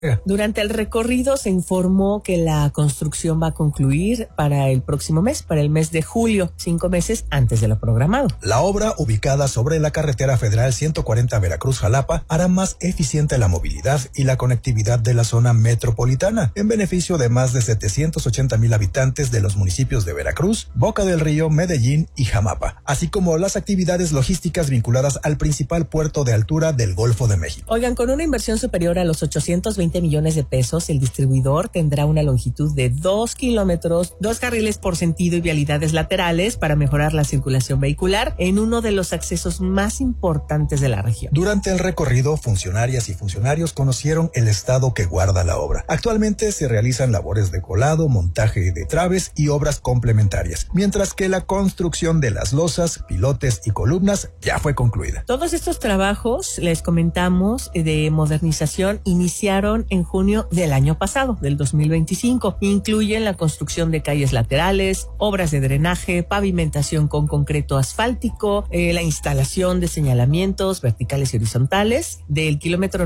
Durante el recorrido se informó que la construcción va a concluir para el próximo mes, para el mes de julio, 5 meses antes de lo programado. La obra, ubicada sobre la carretera federal 140 Veracruz-Jalapa, hará más eficiente la movilidad y la conectividad de la zona metropolitana, en beneficio de más de 780,000 habitantes de los municipios de Veracruz, Boca del Río, Medellín y Jamapa, así como las actividades logísticas vinculadas al principal puerto de altura del Golfo de México. Oigan, con una inversión superior a los 820 millones de pesos, el distribuidor tendrá una longitud de 2 kilómetros, 2 carriles por sentido y vialidades laterales para mejorar la circulación vehicular en uno de los accesos más importantes de la región. Durante el recorrido, funcionarias y funcionarios conocieron el estado que guarda la obra. Actualmente se realizan labores de colado, montaje de traves y obras complementarias, mientras que la construcción de las losas, pilotes y columnas ya fue concluida. Todos estos trabajos, les comentamos, de modernización iniciaron en junio del año pasado, del 2025. Incluyen la construcción de calles laterales, obras de drenaje, pavimentación con concreto asfáltico, la instalación de señalamientos verticales y horizontales del kilómetro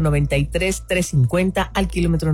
93,350 al kilómetro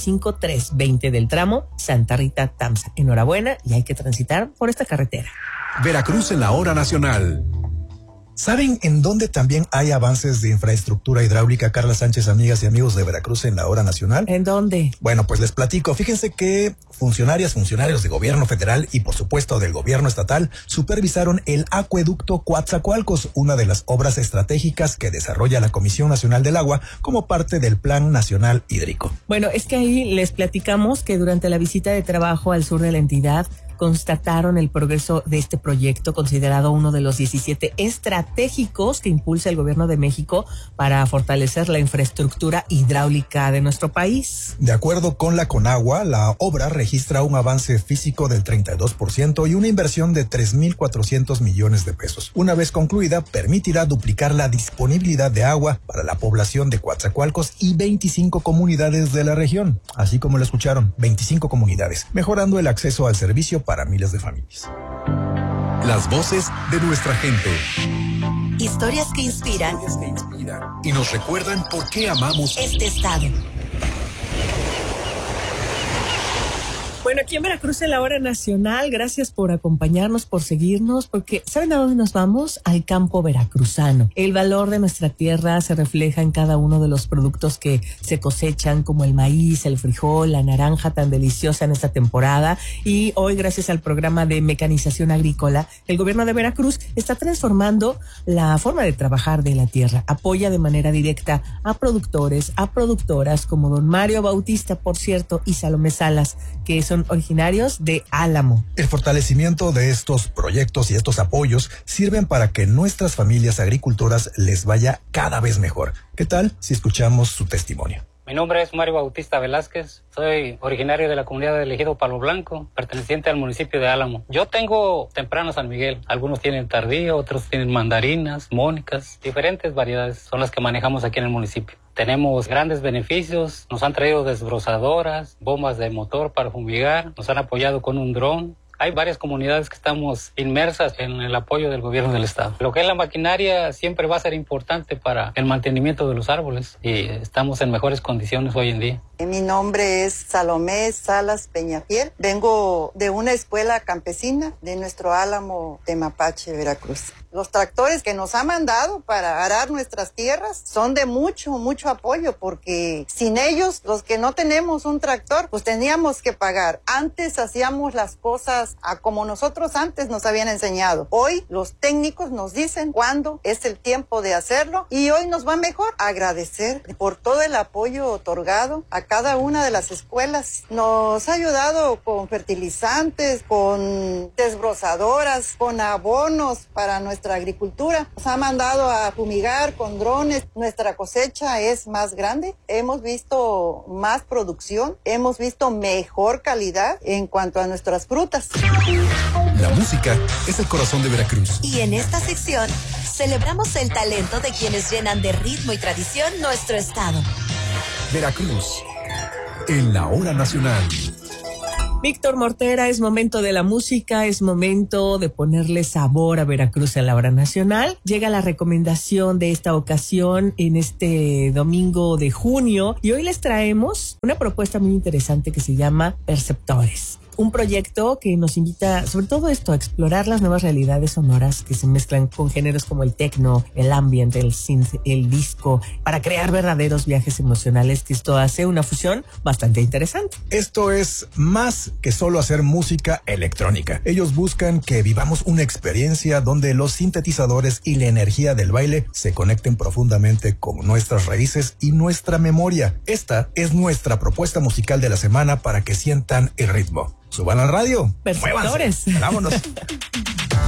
95,320 del tramo Santa Rita-Tamza. Enhorabuena, y hay que transitar por esta carretera. Veracruz en la hora nacional. ¿Saben en dónde también hay avances de infraestructura hidráulica, Carla Sánchez, amigas y amigos de Veracruz en la hora nacional? ¿En dónde? Bueno, pues les platico. Fíjense que funcionarios de gobierno federal y por supuesto del gobierno estatal supervisaron el acueducto Coatzacoalcos, una de las obras estratégicas que desarrolla la Comisión Nacional del Agua como parte del Plan Nacional Hídrico. Bueno, es que ahí les platicamos que durante la visita de trabajo al sur de la entidad constataron el progreso de este proyecto, considerado uno de los 17 estratégicos que impulsa el gobierno de México para fortalecer la infraestructura hidráulica de nuestro país. De acuerdo con la Conagua, la obra registra un avance físico del 32% y una inversión de 3,400 millones de pesos. Una vez concluida, permitirá duplicar la disponibilidad de agua para la población de Coatzacoalcos y 25 comunidades de la región. Así como lo escucharon, 25 comunidades, mejorando el acceso al servicio para miles de familias. Las voces de nuestra gente. Historias que inspiran Y nos recuerdan por qué amamos este estado. Bueno, aquí en Veracruz en la hora nacional, gracias por acompañarnos, por seguirnos, porque ¿saben a dónde nos vamos? Al campo veracruzano. El valor de nuestra tierra se refleja en cada uno de los productos que se cosechan, como el maíz, el frijol, la naranja tan deliciosa en esta temporada. Y hoy, gracias al programa de mecanización agrícola, el gobierno de Veracruz está transformando la forma de trabajar de la tierra. Apoya de manera directa a productores, a productoras como don Mario Bautista, por cierto, y Salomé Salas, que son originarios de Álamo. El fortalecimiento de estos proyectos y estos apoyos sirven para que nuestras familias agricultoras les vaya cada vez mejor. ¿Qué tal si escuchamos su testimonio? Mi nombre es Mario Bautista Velázquez, soy originario de la comunidad de Ejido Palo Blanco, perteneciente al municipio de Álamo. Yo tengo temprano San Miguel, algunos tienen tardío, otros tienen mandarinas, mónicas, diferentes variedades son las que manejamos aquí en el municipio. Tenemos grandes beneficios, nos han traído desbrozadoras, bombas de motor para fumigar, nos han apoyado con un dron. Hay varias comunidades que estamos inmersas en el apoyo del gobierno del estado. Lo que es la maquinaria siempre va a ser importante para el mantenimiento de los árboles y estamos en mejores condiciones hoy en día. Mi nombre es Salomé Salas Peñafiel. Vengo de una escuela campesina de nuestro Álamo de Mapache, Veracruz. Los tractores que nos ha mandado para arar nuestras tierras son de mucho apoyo, porque sin ellos, los que no tenemos un tractor, pues teníamos que pagar. Antes hacíamos las cosas a como nosotros antes nos habían enseñado. Hoy los técnicos nos dicen cuándo es el tiempo de hacerlo y hoy nos va mejor. Agradecer por todo el apoyo otorgado a cada una de las escuelas. Nos ha ayudado con fertilizantes, con desbrozadoras, con abonos para nuestra agricultura. Nos ha mandado a fumigar con drones. Nuestra cosecha es más grande. Hemos visto más producción. Hemos visto mejor calidad en cuanto a nuestras frutas. La música es el corazón de Veracruz. Y en esta sección celebramos el talento de quienes llenan de ritmo y tradición nuestro estado. Veracruz en la hora nacional. Víctor Mortera, es momento de la música, es momento de ponerle sabor a Veracruz en la hora nacional. Llega la recomendación de esta ocasión en este domingo de junio y hoy les traemos una propuesta muy interesante que se llama Perceptores. Un proyecto que nos invita, sobre todo esto, a explorar las nuevas realidades sonoras que se mezclan con géneros como el techno, el ambient, el synth, el disco, para crear verdaderos viajes emocionales, que esto hace una fusión bastante interesante. Esto es más que solo hacer música electrónica. Ellos buscan que vivamos una experiencia donde los sintetizadores y la energía del baile se conecten profundamente con nuestras raíces y nuestra memoria. Esta es nuestra propuesta musical de la semana para que sientan el ritmo. Suban al radio. Perceptores. Vámonos.